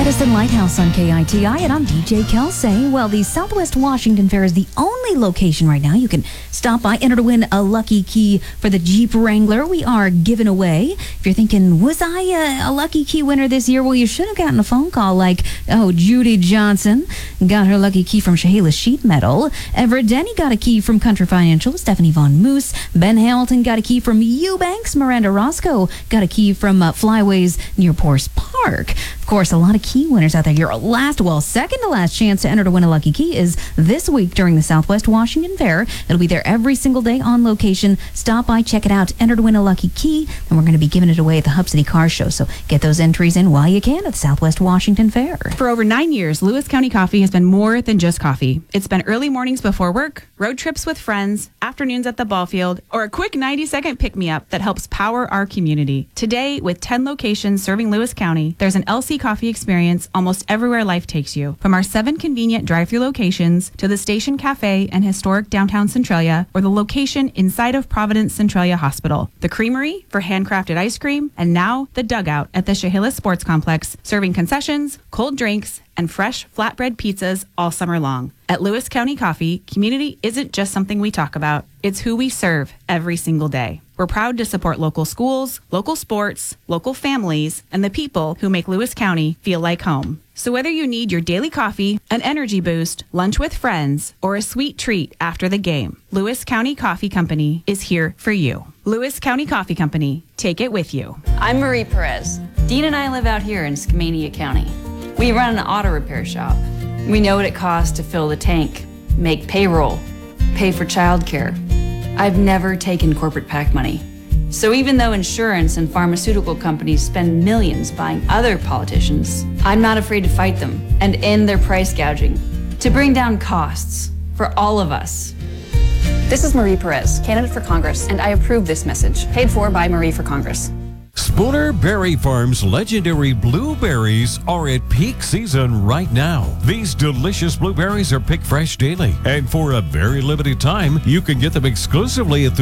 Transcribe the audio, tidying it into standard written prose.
Edison Lighthouse on KITI, and I'm DJ Kelsey. Well, the Southwest Washington Fair is the only location right now you can stop by, enter to win a lucky key for the Jeep Wrangler we are giving away. If you're thinking, was I a lucky key winner this year? Well, you should have gotten a phone call like, Judy Johnson got her lucky key from Chehalis Sheet Metal. Everett Denny got a key from Country Financial. Stephanie Von Moose. Ben Hamilton got a key from Eubanks. Miranda Roscoe got a key from Flyways near Porce Park. Of course, a lot of key winners out there. Your second to last chance to enter to win a lucky key is this week during the Southwest Washington Fair. It'll be there every single day on location. Stop by, check it out, enter to win a lucky key, and we're going to be giving it away at the Hub City Car Show. So get those entries in while you can at the Southwest Washington Fair. For over 9 years, Lewis County Coffee has been more than just coffee. It's been early mornings before work, road trips with friends, afternoons at the ball field, or a quick 90-second pick-me-up that helps power our community. Today, with 10 locations serving Lewis County, there's an LC Coffee experience almost everywhere life takes you. From our 7 convenient drive-thru locations to the Station Cafe and historic downtown Centralia, or the location inside of Providence Centralia Hospital. The Creamery for handcrafted ice cream, and now the Dugout at the Chehalis Sports Complex, serving concessions, cold drinks, and fresh flatbread pizzas all summer long. At Lewis County Coffee, community isn't just something we talk about. It's who we serve every single day. We're proud to support local schools, local sports, local families, and the people who make Lewis County feel like home. So whether you need your daily coffee, an energy boost, lunch with friends, or a sweet treat after the game, Lewis County Coffee Company is here for you. Lewis County Coffee Company, take it with you. I'm Marie Perez. Dean and I live out here in Skamania County. We run an auto repair shop. We know what it costs to fill the tank, make payroll, pay for childcare. I've never taken corporate PAC money. So even though insurance and pharmaceutical companies spend millions buying other politicians, I'm not afraid to fight them and end their price gouging to bring down costs for all of us. This is Marie Perez, candidate for Congress, and I approve this message. Paid for by Marie for Congress. Spooner Berry Farm's legendary blueberries are at peak season right now. These delicious blueberries are picked fresh daily, and for a very limited time, you can get them exclusively at the